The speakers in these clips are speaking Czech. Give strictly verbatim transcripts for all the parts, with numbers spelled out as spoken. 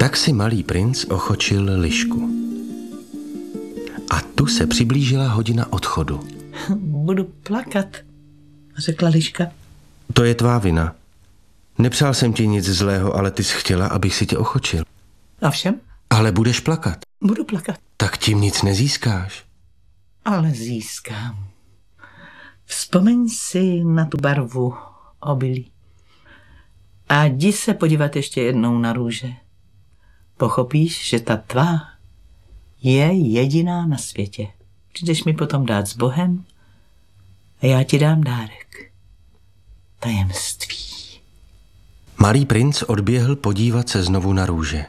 Tak si malý princ ochočil lišku. A tu se přiblížila hodina odchodu. Budu plakat, řekla liška. To je tvá vina. Nepřál jsem ti nic zlého, ale ty jsi chtěla, abych si tě ochočil. A všem? Ale budeš plakat. Budu plakat. Tak tím nic nezískáš. Ale získám. Vzpomeň si na tu barvu obilí. A jdi se podívat ještě jednou na růže. Pochopíš, že ta tvá je jediná na světě. Přijdeš mi potom dát s Bohem a já ti dám dárek. Tajemství. Malý princ odběhl podívat se znovu na růže.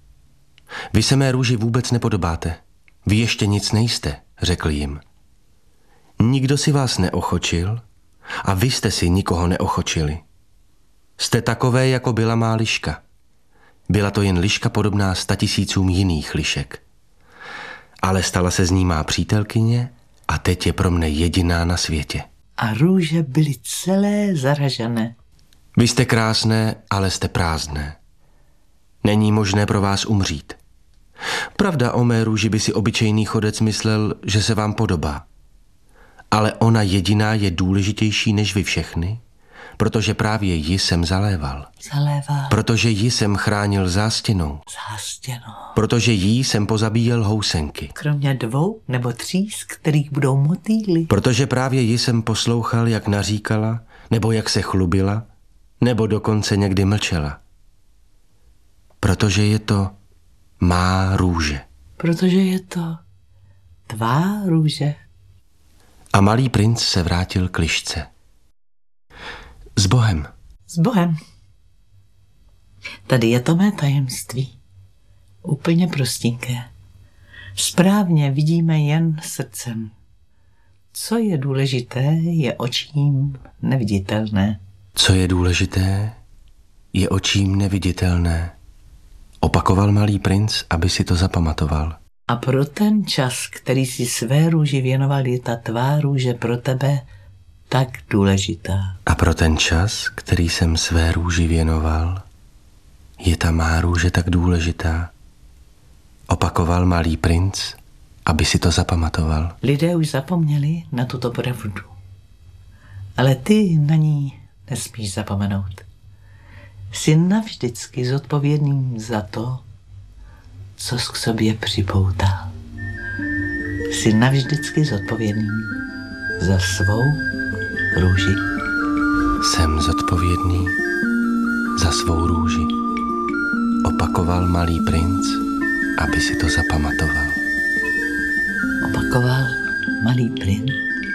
Vy se mé růži vůbec nepodobáte. Vy ještě nic nejste, řekl jim. Nikdo si vás neochočil a vy jste si nikoho neochočili. Jste takové, jako byla má liška. Byla to jen liška podobná statisícům jiných lišek. Ale stala se z ní má přítelkyně a teď je pro mne jediná na světě. A růže byly celé zaražené. Vy jste krásné, ale jste prázdné. Není možné pro vás umřít. Pravda, o mé růži by si obyčejný chodec myslel, že se vám podobá. Ale ona jediná je důležitější než vy všechny, protože právě ji jsem zaléval. Zaléval. Protože ji jsem chránil zástěnou. Zástěnou. Protože jí jsem pozabíjel housenky. Kromě dvou nebo tří, z kterých budou motýly. Protože právě ji jsem poslouchal, jak naříkala, nebo jak se chlubila, nebo dokonce někdy mlčela. Protože je to má růže. Protože je to tvá růže. A malý princ se vrátil k lišce. S Bohem. S Bohem. Tady je to mé tajemství. Úplně prostinké. Správně vidíme jen srdcem. Co je důležité, je očím neviditelné. Co je důležité, je očím neviditelné. Opakoval malý princ, aby si to zapamatoval. A pro ten čas, který si své růži věnoval, je ta tvá růže pro tebe tak důležitá. A pro ten čas, který jsem své růži věnoval, je ta má růže tak důležitá. Opakoval malý princ, aby si to zapamatoval. Lidé už zapomněli na tuto pravdu. Ale ty na ní nesmíš zapomenout. Jsi navždycky zodpovědným za to, co jsi k sobě připoutal. Jsi navždycky zodpovědným za svou růži. Jsem zodpovědný za svou růži. Opakoval malý princ, aby si to zapamatoval. Opakoval malý princ,